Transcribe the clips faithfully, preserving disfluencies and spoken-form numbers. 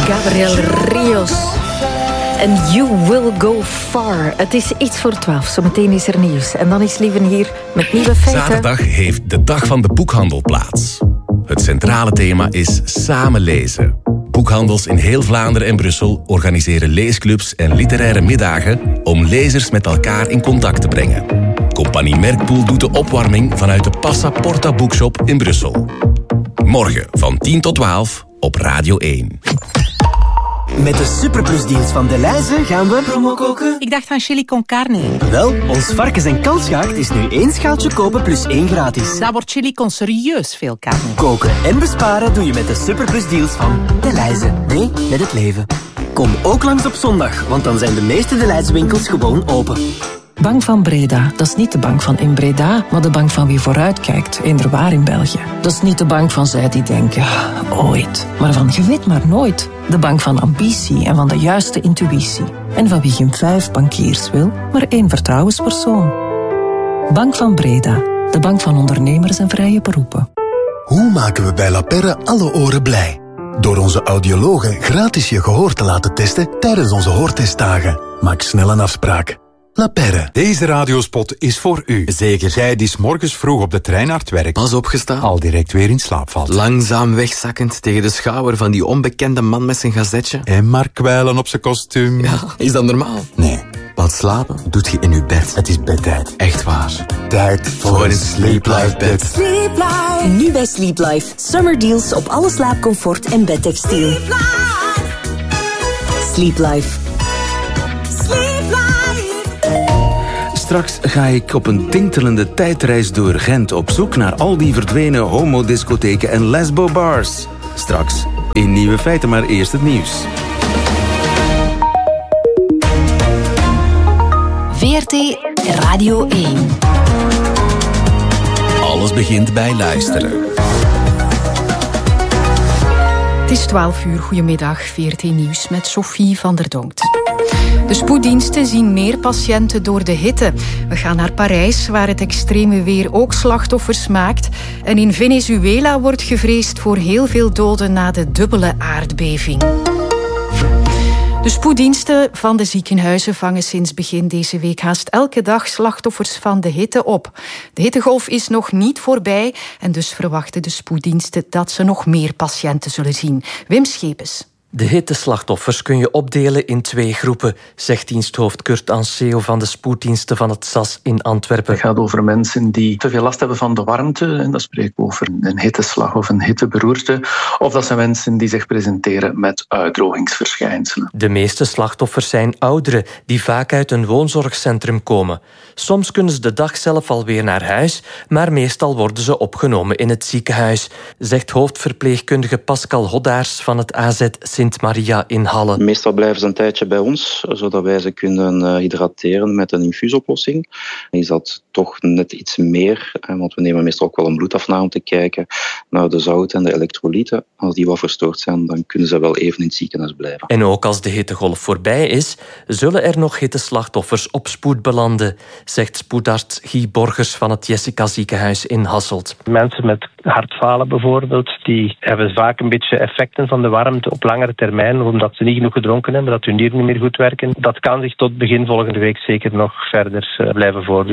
Gabriel Rios. En You Will Go Far. Het is iets voor twaalf. Zometeen is er nieuws. En dan is Lieven hier met nieuwe feiten. Zaterdag heeft de Dag van de Boekhandel plaats. Het centrale thema is samen lezen. Boekhandels in heel Vlaanderen en Brussel organiseren leesclubs en literaire middagen om lezers met elkaar in contact te brengen. Compagnie Merkpoel doet de opwarming vanuit de Passaporta Boekshop in Brussel. Morgen van tien tot twaalf op Radio één. Met de superplusdeals van Delhaize gaan we promo koken. Ik dacht aan chili con carne. Wel, ons varkens- en kalfsgaard is nu één schaaltje kopen plus één gratis. Daar wordt chili con serieus veel carne. Koken en besparen doe je met de superplusdeals van Delhaize. Nee, met het leven. Kom ook langs op zondag, want dan zijn de meeste Delhaize winkels gewoon open. Bank van Breda, dat is niet de bank van in Breda, maar de bank van wie vooruitkijkt, eender waar in België. Dat is niet de bank van zij die denken, ooit, maar van je weet maar nooit. De bank van ambitie en van de juiste intuïtie. En van wie geen vijf bankiers wil, maar één vertrouwenspersoon. Bank van Breda, de bank van ondernemers en vrije beroepen. Hoe maken we bij La Perre alle oren blij? Door onze audiologen gratis je gehoor te laten testen tijdens onze hoortestdagen. Maak snel een afspraak. La Perre. Deze radiospot is voor u. Zeker. Zij die 's morgens vroeg op de trein naar het werk Pas opgestaan. al direct weer in slaap valt. Langzaam wegzakkend tegen de schouder van die onbekende man met zijn gazetje. En maar kwijlen op zijn kostuum. Ja, is dat normaal? Nee. Want slapen doet je in je bed. Het is bedtijd. Echt waar. Tijd voor een Sleep Life bed. Sleep Life. Nu bij Sleep Life. Summer deals op alle slaapcomfort en bedtextiel. Sleep Life. Sleep Life. Straks ga ik op een tintelende tijdreis door Gent op zoek naar al die verdwenen homodiscotheken en lesbo-bars. Straks in Nieuwe Feiten, maar eerst het nieuws. V R T Radio één. Alles begint bij luisteren. Het is twaalf uur. Goedemiddag. V R T Nieuws met Sophie van der Donkt. De spoeddiensten zien meer patiënten door de hitte. We gaan naar Parijs, waar het extreme weer ook slachtoffers maakt. En in Venezuela wordt gevreesd voor heel veel doden na de dubbele aardbeving. De spoeddiensten van de ziekenhuizen vangen sinds begin deze week haast elke dag slachtoffers van de hitte op. De hittegolf is nog niet voorbij en dus verwachten de spoeddiensten dat ze nog meer patiënten zullen zien. Wim Schepens. De hitteslachtoffers kun je opdelen in twee groepen, zegt diensthoofd Kurt Anseo van de spoeddiensten van het S A S in Antwerpen. Het gaat over mensen die te veel last hebben van de warmte. En dan spreken we over een hitteslag of een hitteberoerte. Of dat zijn mensen die zich presenteren met uitdrogingsverschijnselen. De meeste slachtoffers zijn ouderen die vaak uit een woonzorgcentrum komen. Soms kunnen ze de dag zelf alweer naar huis, maar meestal worden ze opgenomen in het ziekenhuis, zegt hoofdverpleegkundige Pascal Hoddaars van het A Z Sint Maria in Halle. Meestal blijven ze een tijdje bij ons, zodat wij ze kunnen uh, hydrateren met een infuusoplossing. Is dat toch net iets meer, hè, want we nemen meestal ook wel een bloedafname om te kijken naar de zouten en de elektrolyten. Als die wat verstoord zijn, dan kunnen ze wel even in het ziekenhuis blijven. En ook als de hittegolf voorbij is, zullen er nog hitteslachtoffers op spoed belanden, zegt spoedarts Guy Borgers van het Jessica ziekenhuis in Hasselt. Mensen met hartfalen bijvoorbeeld, die hebben vaak een beetje effecten van de warmte op langere termijn, omdat ze niet genoeg gedronken hebben, dat hun nieren niet meer goed werken. Dat kan zich tot begin volgende week zeker nog verder blijven voordoen.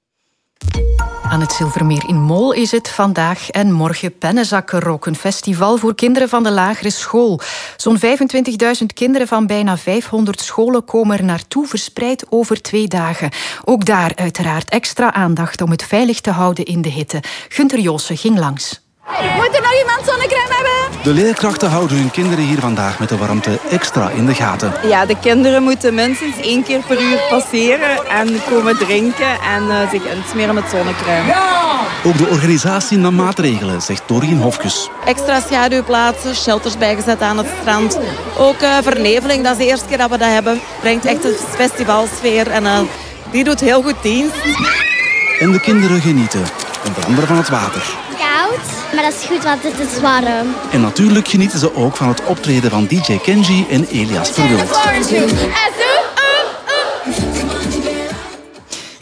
Aan het Zilvermeer in Mol is het vandaag en morgen Pennenzakkenrock, een festival voor kinderen van de lagere school. Zo'n vijfentwintigduizend kinderen van bijna vijfhonderd scholen komen er naartoe, verspreid over twee dagen. Ook daar uiteraard extra aandacht om het veilig te houden in de hitte. Gunther Joossen ging langs. Moet er nog iemand zonnecrème hebben? De leerkrachten houden hun kinderen hier vandaag met de warmte extra in de gaten. Ja, de kinderen moeten minstens één keer per uur passeren en komen drinken en uh, zich insmeren met zonnecrème. Ja! Ook de organisatie nam maatregelen, zegt Dorien Hofkes. Extra schaduwplaatsen, shelters bijgezet aan het strand. Ook uh, verneveling, dat is de eerste keer dat we dat hebben. Brengt echt een festivalsfeer en uh, die doet heel goed dienst. En de kinderen genieten, onder andere van het water. Koud, maar dat is goed, want het is warm. En natuurlijk genieten ze ook van het optreden van D J Kenji en Elias Verwild.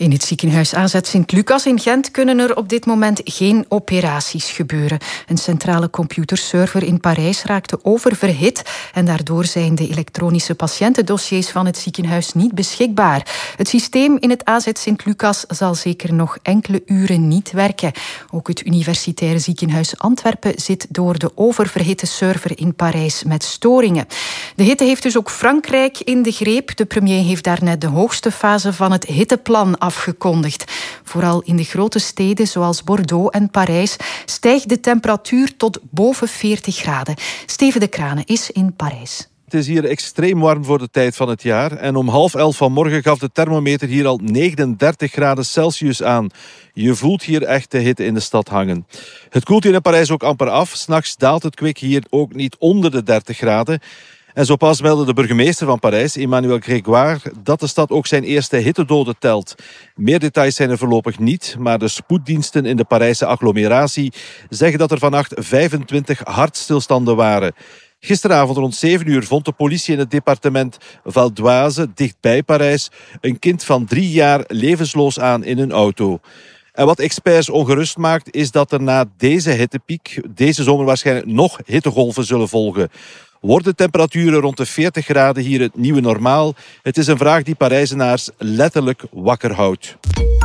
In het ziekenhuis A Z Sint-Lucas in Gent kunnen er op dit moment geen operaties gebeuren. Een centrale computerserver in Parijs raakte oververhit en daardoor zijn de elektronische patiëntendossiers van het ziekenhuis niet beschikbaar. Het systeem in het A Z Sint-Lucas zal zeker nog enkele uren niet werken. Ook het Universitaire Ziekenhuis Antwerpen zit door de oververhitte server in Parijs met storingen. De hitte heeft dus ook Frankrijk in de greep. De premier heeft daarnet de hoogste fase van het hitteplan afgekondigd. Vooral in de grote steden zoals Bordeaux en Parijs stijgt de temperatuur tot boven veertig graden. Steven de Kranen is in Parijs. Het is hier extreem warm voor de tijd van het jaar. En om half elf vanmorgen gaf de thermometer hier al negenendertig graden Celsius aan. Je voelt hier echt de hitte in de stad hangen. Het koelt hier in Parijs ook amper af. 's Nachts daalt het kwik hier ook niet onder de dertig graden. En zo pas meldde de burgemeester van Parijs, Emmanuel Grégoire, dat de stad ook zijn eerste hittedoden telt. Meer details zijn er voorlopig niet, maar de spoeddiensten in de Parijse agglomeratie zeggen dat er vannacht vijfentwintig hartstilstanden waren. Gisteravond rond zeven uur vond de politie in het departement Val d'Oise, dichtbij Parijs, een kind van drie jaar levensloos aan in een auto. En wat experts ongerust maakt, is dat er na deze hittepiek deze zomer waarschijnlijk nog hittegolven zullen volgen. Worden temperaturen rond de veertig graden hier het nieuwe normaal? Het is een vraag die Parijzenaars letterlijk wakker houdt.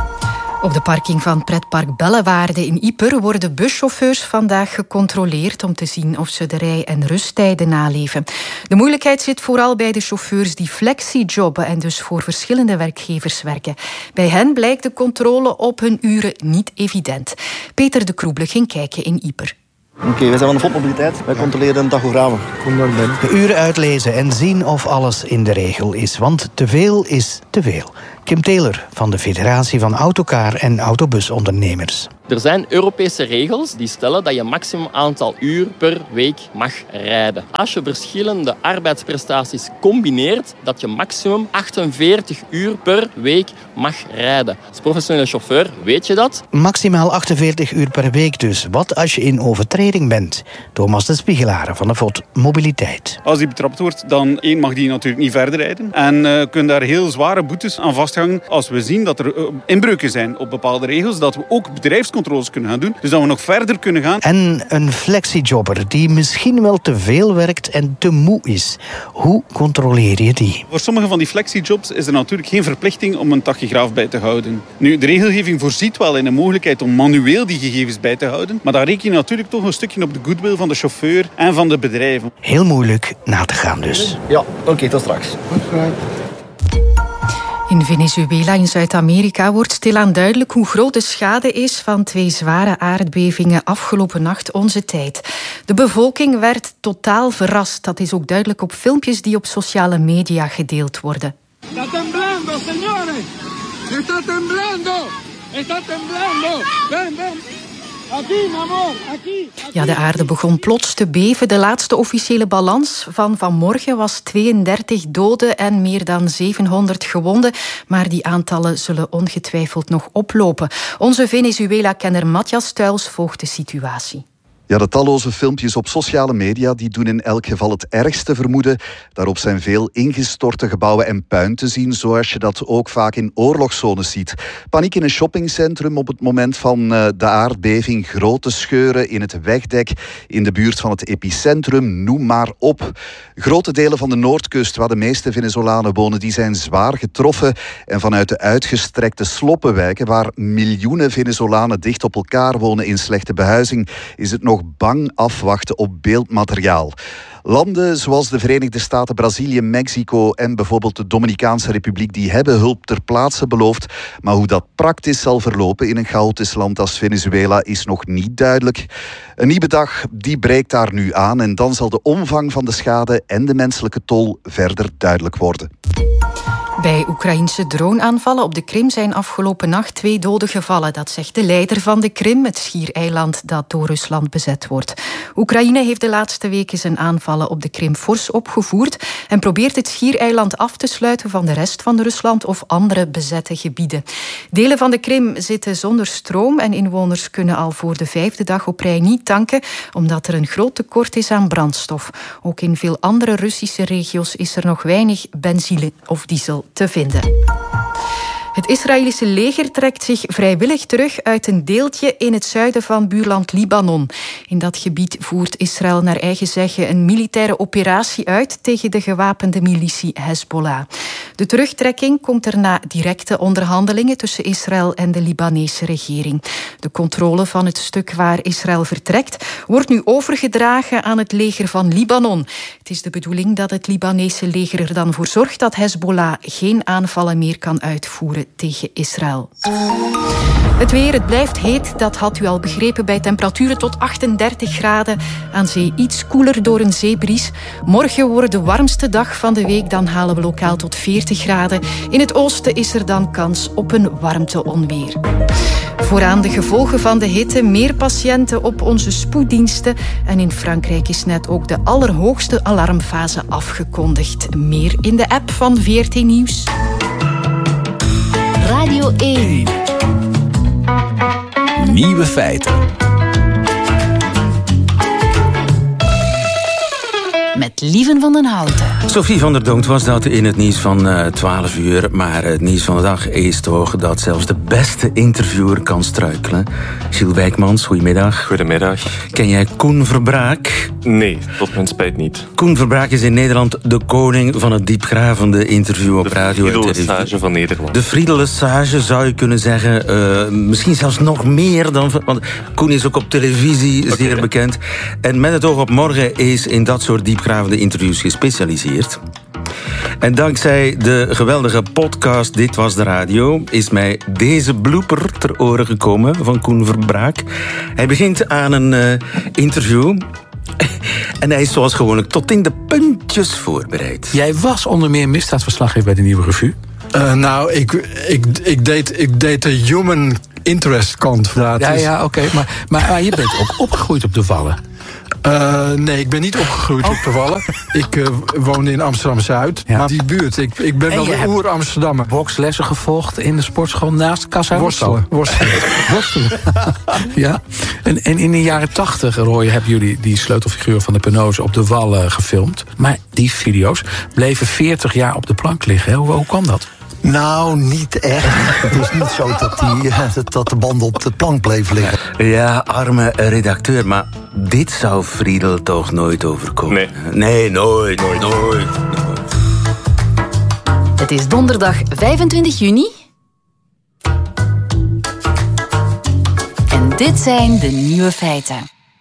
Op de parking van pretpark Bellewaarde in Ieper worden buschauffeurs vandaag gecontroleerd om te zien of ze de rij- en rusttijden naleven. De moeilijkheid zit vooral bij de chauffeurs die flexi-jobben en dus voor verschillende werkgevers werken. Bij hen blijkt de controle op hun uren niet evident. Peter de Kroeble ging kijken in Ieper. Oké, okay, wij zijn van de Fotmobiliteit. Wij controleren een tachografen. Kom maar binnen. De uren uitlezen en zien of alles in de regel is. Want te veel is te veel. Kim Taylor van de Federatie van Autocar- en Autobusondernemers. Er zijn Europese regels die stellen dat je maximum aantal uur per week mag rijden. Als je verschillende arbeidsprestaties combineert, dat je maximum achtenveertig uur per week mag rijden. Als professionele chauffeur weet je dat. Maximaal achtenveertig uur per week dus. Wat als je in overtreding bent? Thomas de Spiegelare van de Vod Mobiliteit. Als die betrapt wordt, dan één mag die natuurlijk niet verder rijden. En uh, kunnen daar heel zware boetes aan vasthangen als we zien dat er uh, inbreuken zijn op bepaalde regels, dat we ook bedrijfscontroles kunnen gaan doen, dus dat we nog verder kunnen gaan. En een flexijobber die misschien wel te veel werkt en te moe is. Hoe controleer je die? Voor sommige van die flexijobs is er natuurlijk geen verplichting om een tachograaf bij te houden. Nu, de regelgeving voorziet wel in de mogelijkheid om manueel die gegevens bij te houden, maar dan reken je natuurlijk toch een stukje op de goodwill van de chauffeur en van de bedrijven. Heel moeilijk na te gaan dus. Ja, oké, okay, tot straks. In Venezuela in Zuid-Amerika wordt stilaan duidelijk hoe groot de schade is van twee zware aardbevingen afgelopen nacht onze tijd. De bevolking werd totaal verrast. Dat is ook duidelijk op filmpjes die op sociale media gedeeld worden. Está temblando, señores. Está temblando. Está temblando. Ven, ven. Ja, de aarde begon plots te beven. De laatste officiële balans van vanmorgen was tweeëndertig doden en meer dan zevenhonderd gewonden. Maar die aantallen zullen ongetwijfeld nog oplopen. Onze Venezuela-kenner Matthias Tuils volgt de situatie. Ja, de talloze filmpjes op sociale media die doen in elk geval het ergste vermoeden. Daarop zijn veel ingestorte gebouwen en puin te zien, zoals je dat ook vaak in oorlogszones ziet. Paniek in een shoppingcentrum op het moment van uh, de aardbeving. Grote scheuren in het wegdek in de buurt van het epicentrum. Noem maar op. Grote delen van de Noordkust, waar de meeste Venezolanen wonen, die zijn zwaar getroffen. En vanuit de uitgestrekte sloppenwijken, waar miljoenen Venezolanen dicht op elkaar wonen in slechte behuizing, is het nog bang afwachten op beeldmateriaal. Landen zoals de Verenigde Staten, Brazilië, Mexico en bijvoorbeeld de Dominicaanse Republiek, die hebben hulp ter plaatse beloofd. Maar hoe dat praktisch zal verlopen in een chaotisch land als Venezuela is nog niet duidelijk. Een nieuwe dag die breekt daar nu aan en dan zal de omvang van de schade en de menselijke tol verder duidelijk worden. Bij Oekraïnse droneaanvallen op de Krim zijn afgelopen nacht twee doden gevallen. Dat zegt de leider van de Krim, het schiereiland dat door Rusland bezet wordt. Oekraïne heeft de laatste weken zijn aanvallen op de Krim fors opgevoerd en probeert het schiereiland af te sluiten van de rest van Rusland of andere bezette gebieden. Delen van de Krim zitten zonder stroom en inwoners kunnen al voor de vijfde dag op rij niet tanken, omdat er een groot tekort is aan brandstof. Ook in veel andere Russische regio's is er nog weinig benzine of diesel te vinden. Het Israëlische leger trekt zich vrijwillig terug uit een deeltje in het zuiden van buurland Libanon. In dat gebied voert Israël naar eigen zeggen een militaire operatie uit tegen de gewapende militie Hezbollah. De terugtrekking komt er na directe onderhandelingen tussen Israël en de Libanese regering. De controle van het stuk waar Israël vertrekt wordt nu overgedragen aan het leger van Libanon. Het is de bedoeling dat het Libanese leger er dan voor zorgt dat Hezbollah geen aanvallen meer kan uitvoeren tegen Israël. Het weer, het blijft heet, dat had u al begrepen, bij temperaturen tot achtendertig graden. Aan zee iets koeler door een zeebries. Morgen wordt de warmste dag van de week, dan halen we lokaal tot veertig graden. In het oosten is er dan kans op een warmteonweer. Vooraan de gevolgen van de hitte, meer patiënten op onze spoeddiensten. En in Frankrijk is net ook de allerhoogste alarmfase afgekondigd. Meer in de app van V R T Nieuws. Radio één. Nieuwe feiten. Met Lieven van den Houten. Sophie van der Donkt was dat in het nieuws van uh, twaalf uur. Maar het nieuws van de dag is toch dat zelfs de beste interviewer kan struikelen. Gilles Wijkmans, goedemiddag. Goedemiddag. Ken jij Koen Verbraak? Nee, tot mijn spijt niet. Koen Verbraak is in Nederland de koning van het diepgravende interview op radio en televisie. De Friedel Lesage van Nederland. De Friedel Lesage zou je kunnen zeggen. Uh, misschien zelfs nog meer dan... Want Koen is ook op televisie okay. zeer bekend. En Met het oog op morgen is in dat soort diepgravende interviews gespecialiseerd. En dankzij de geweldige podcast Dit Was de Radio is mij deze blooper ter oren gekomen van Koen Verbraak. Hij begint aan een uh, interview en hij is zoals gewoonlijk tot in de puntjes voorbereid. Jij was onder meer misdaadverslaggever bij de Nieuwe Revue. Uh, nou, ik, ik, ik, deed, ik deed de human interest kant. Ja, ja, oké. Okay, maar, maar, maar je bent ook opgegroeid op de Wallen. Uh, nee, ik ben niet opgegroeid oh. op de Wallen. Ik uh, woonde in Amsterdam-Zuid. Ja. Maar die buurt, ik, ik ben wel een oer-Amsterdammer. Bokslessen gevolgd in de sportschool naast Kassa Worstelen. Worstelen. Worstelen. Ja. En, en in de jaren tachtig, Roy, hebben jullie die sleutelfiguur van de Penose op de Wallen gefilmd. Maar die video's bleven veertig jaar op de plank liggen. Hoe, hoe kwam dat? Nou, niet echt. Het is niet zo dat, die, dat de banden op de plank bleven liggen. Ja, arme redacteur, maar dit zou Friedel toch nooit overkomen? Nee. Nee, nooit, nooit, nooit, nooit. Het is donderdag vijfentwintig juni. En dit zijn de nieuwe feiten.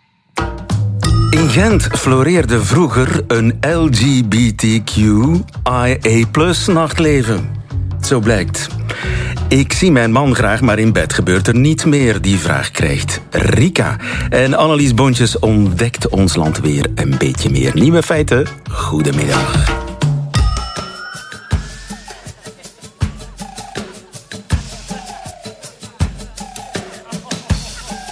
In Gent floreerde vroeger een L G B T Q I A plus nachtleven. Zo blijkt. Ik zie mijn man graag, maar in bed gebeurt er niet meer. Die vraag krijgt Rika. En Annelies Bontjes ontdekt ons land weer een beetje meer. Nieuwe feiten. Goedemiddag.